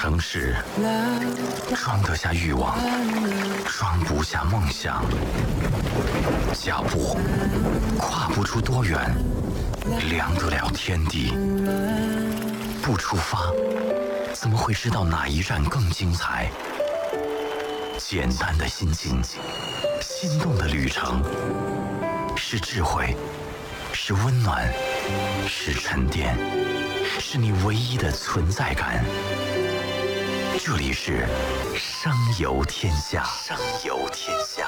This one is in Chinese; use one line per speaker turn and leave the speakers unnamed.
城市装得下欲望，装不下梦想。脚步跨不出多远，量得了天地。不出发，怎么会知道哪一站更精彩？简单的心情，心动的旅程，是智慧，是温暖，是沉淀，是你唯一的存在感。这里是声游天下，声游天下。